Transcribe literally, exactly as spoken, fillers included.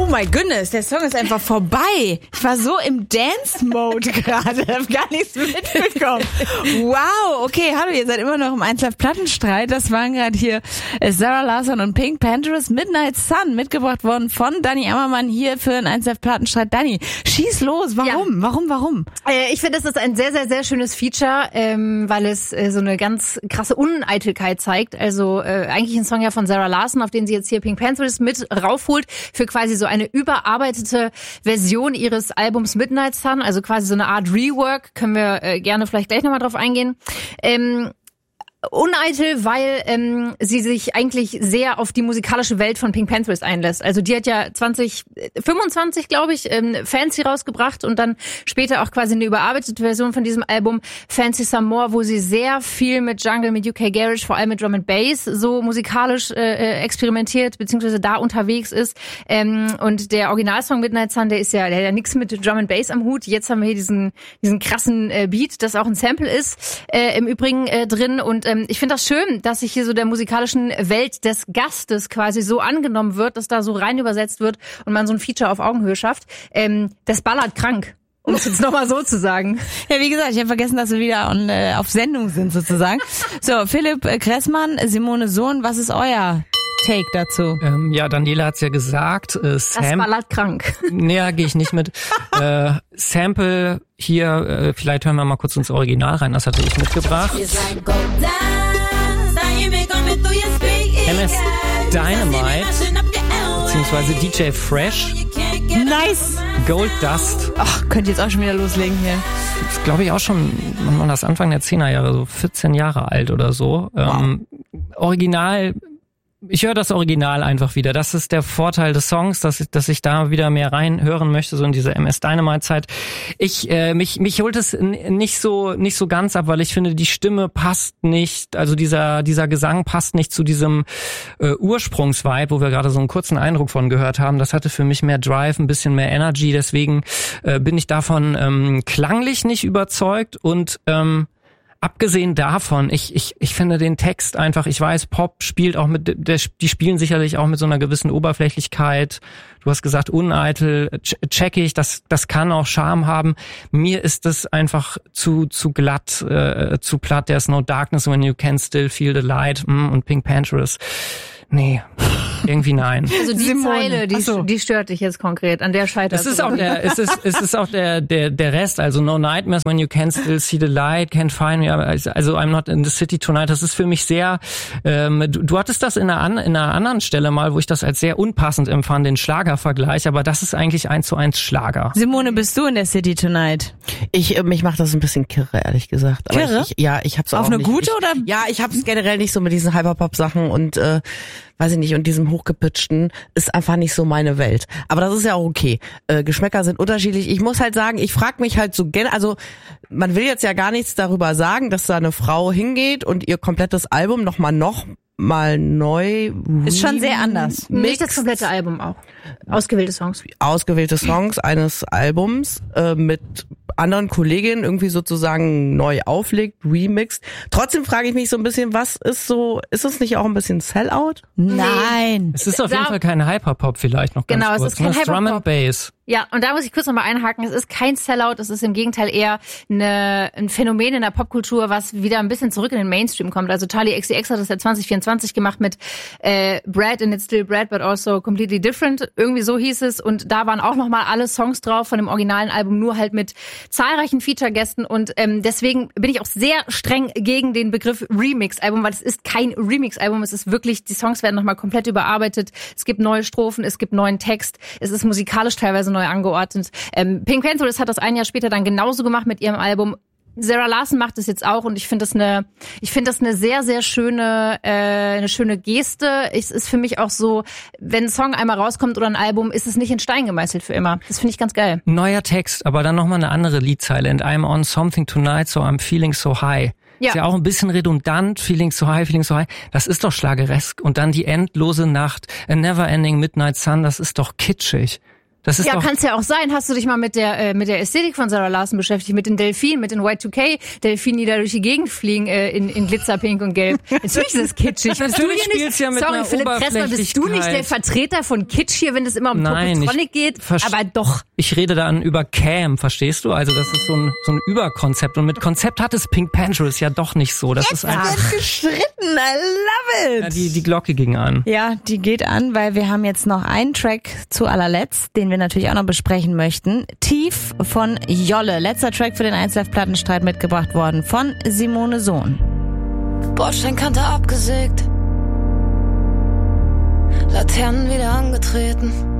Oh my goodness, der Song ist einfach vorbei. Ich war so im Dance-Mode gerade, hab gar nichts mitbekommen. Wow, okay, hallo, ihr seid immer noch im eins Live Plattenstreit. Das waren gerade hier Zara Larsson und Pink Panthers, Midnight Sun, mitgebracht worden von Dani Ammermann hier für den eins Live Plattenstreit. Dani, schieß los, warum, ja. warum, warum? Äh, ich finde, das ist ein sehr, sehr, sehr schönes Feature, ähm, weil es äh, so eine ganz krasse Uneitelkeit zeigt. Also äh, eigentlich ein Song ja von Zara Larsson, auf den sie jetzt hier Pink Panthers mit raufholt, für quasi so eine überarbeitete Version ihres Albums Midnight Sun, also quasi so eine Art Rework, können wir äh, gerne vielleicht gleich nochmal drauf eingehen. Ähm, Uneitel, weil ähm, sie sich eigentlich sehr auf die musikalische Welt von Pink Panthers einlässt. Also die hat ja zwanzig fünfundzwanzig, glaube ich, ähm, Fancy rausgebracht und dann später auch quasi eine überarbeitete Version von diesem Album Fancy Some More, wo sie sehr viel mit Jungle, mit U K Garage, vor allem mit Drum and Bass so musikalisch äh, experimentiert, beziehungsweise da unterwegs ist. Ähm, und der Originalsong Midnight Sun, der ist ja, der hat ja nichts mit Drum and Bass am Hut. Jetzt haben wir hier diesen diesen krassen äh, Beat, das auch ein Sample ist, äh, im Übrigen äh, drin. Und ähm, ich finde das schön, dass sich hier so der musikalischen Welt des Gastes quasi so angenommen wird, dass da so rein übersetzt wird und man so ein Feature auf Augenhöhe schafft. Ähm, das ballert krank, um es jetzt nochmal so zu sagen. Ja, wie gesagt, ich habe vergessen, dass wir wieder on, äh, auf Sendung sind sozusagen. So, Philipp Kressmann, Simone Sohn, was ist euer Take dazu? Ähm, ja, Daniela hat's ja gesagt. Äh, Sam- das ballert krank. Näher gehe ich nicht mit. äh, Sample hier, äh, vielleicht hören wir mal kurz ins Original rein, das hatte ich mitgebracht. M S Dynamite, beziehungsweise D J Fresh. Nice. Gold Dust. Ach, könnt ihr jetzt auch schon wieder loslegen hier. Das ist, glaube ich, auch schon, man war das Anfang der Zehnerjahre, so vierzehn Jahre alt oder so. Wow. Ähm, Original, ich höre das Original einfach wieder. Das ist der Vorteil des Songs, dass ich, dass ich da wieder mehr reinhören möchte, so in diese M S Dynamite Zeit. Ich, äh, mich, mich holt es nicht so, nicht so ganz ab, weil ich finde, die Stimme passt nicht, also dieser, dieser Gesang passt nicht zu diesem äh, Ursprungsvibe, wo wir gerade so einen kurzen Eindruck von gehört haben. Das hatte für mich mehr Drive, ein bisschen mehr Energy, deswegen äh, bin ich davon ähm, klanglich nicht überzeugt und ähm, abgesehen davon, ich ich ich finde den Text einfach, ich weiß, Pop spielt auch mit, der, die spielen sicherlich auch mit so einer gewissen Oberflächlichkeit. Du hast gesagt, uneitel, check ich, das das kann auch Charme haben. Mir ist das einfach zu zu glatt, äh, zu platt. There's no darkness when you can still feel the light. Mm, und Pink Panthers. Nee, irgendwie nein. Also die Simone. Zeile, die, so. die stört dich jetzt konkret, an der scheitert es. Ist auch der, es ist, es ist auch der, der, der Rest, also no nightmares when you can still see the light, can't find me, also I'm not in the city tonight, das ist für mich sehr, ähm, du, du hattest das in einer, in einer anderen Stelle mal, wo ich das als sehr unpassend empfand, den Schlagervergleich, aber das ist eigentlich eins zu eins Schlager. Simone, bist du in der City tonight? Ich, mich macht das ein bisschen kirre, ehrlich gesagt. Aber kirre? Ich, ich, ja, ich hab's auch Auf eine nicht. gute ich, oder? Ja, ich hab's generell nicht so mit diesen Hyperpop-Sachen und, äh, weiß ich nicht, und diesem hochgepitchten ist einfach nicht so meine Welt. Aber das ist ja auch okay. Äh, Geschmäcker sind unterschiedlich. Ich muss halt sagen, ich frage mich halt so gerne, also man will jetzt ja gar nichts darüber sagen, dass da eine Frau hingeht und ihr komplettes Album nochmal noch mal neu ist schon sehr anders. Nicht das komplette Album auch. Ausgewählte Songs. Ausgewählte Songs eines Albums äh, mit anderen Kolleginnen irgendwie sozusagen neu auflegt, remixt. Trotzdem frage ich mich so ein bisschen, was ist so, ist es nicht auch ein bisschen Sellout? Nein. Es ist auf jeden Fall kein Hyperpop vielleicht noch ganz genau, kurz. Es ist kein Hyperpop. Drum and Bass. Ja, und da muss ich kurz nochmal einhaken. Es ist kein Sellout, es ist im Gegenteil eher eine, ein Phänomen in der Popkultur, was wieder ein bisschen zurück in den Mainstream kommt. Also Charlie X C X hat das ja zwanzig vierundzwanzig gemacht mit äh, Brad and It's Still Brad, but also Completely Different. Irgendwie so hieß es. Und da waren auch nochmal alle Songs drauf von dem originalen Album, nur halt mit zahlreichen Feature-Gästen. Und ähm, deswegen bin ich auch sehr streng gegen den Begriff Remix-Album, weil es ist kein Remix-Album. Es ist wirklich, die Songs werden nochmal komplett überarbeitet. Es gibt neue Strophen, es gibt neuen Text. Es ist musikalisch teilweise neu angeordnet. Ähm, Pink Panthers hat das ein Jahr später dann genauso gemacht mit ihrem Album. Zara Larsson macht es jetzt auch und ich finde das eine, ich finde das eine sehr, sehr schöne, äh, eine schöne Geste. Es ist für mich auch so, wenn ein Song einmal rauskommt oder ein Album, ist es nicht in Stein gemeißelt für immer. Das finde ich ganz geil. Neuer Text, aber dann nochmal eine andere Liedzeile. And I'm on something tonight, so I'm feeling so high. Ja. Ist ja auch ein bisschen redundant, feeling so high, feeling so high. Das ist doch schlageresk. Und dann die endlose Nacht, a never ending midnight sun, das ist doch kitschig. Das ist ja, doch, kann's ja auch sein. Hast du dich mal mit der äh, mit der Ästhetik von Sarah Larson beschäftigt, mit den Delfinen, mit den Y zwei K Delfinen, die da durch die Gegend fliegen äh, in, in Glitzerpink und Gelb. Natürlich ist es kitschig. Natürlich bist du hier spielst ja mit Sorry, einer Philipp Kressmann, bist du nicht der Vertreter von Kitsch hier, wenn es immer um Nein, Tokotronic geht? Aber doch. Ich rede dann über Cam, verstehst du? Also das ist so ein so ein Überkonzept und mit Konzept hat es Pink Panthers ja doch nicht so. Das Jetzt ist einfach wird gestritten, I love it. ja, die die Glocke ging an. Ja, die geht an, weil wir haben jetzt noch einen Track zu allerletzt, den wir natürlich auch noch besprechen möchten. Tief von Jolle. Letzter Track für den eins Live Plattenstreit mitgebracht worden von Simone Sohn. Bordsteinkante abgesägt, Laternen wieder angetreten.